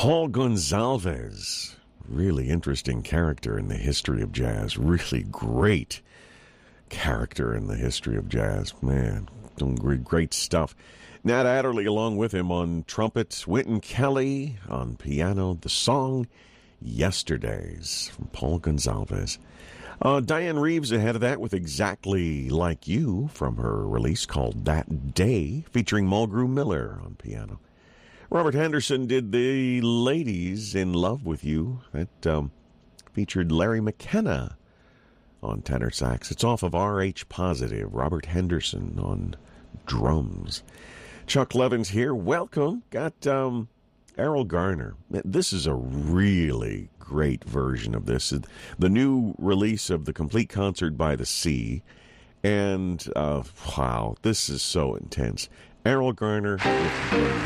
Paul Gonsalves, really interesting character in the history of jazz. Really great character in the history of jazz. Man, some great stuff. Nat Adderley along with him on trumpet. Wynton Kelly on piano. The song Yesterdays from Paul Gonsalves. Diane Reeves ahead of that with Exactly Like You from her release called That Day, featuring Mulgrew Miller on piano. Robert Henderson did The Ladies in Love with You. That featured Larry McKenna on tenor sax. It's off of RH Positive. Robert Henderson on drums. Chuck Levins here. Welcome. Got Errol Garner. This is a really great version of this. The new release of the Complete Concert by the Sea. And, wow, this is so intense. Errol Garner.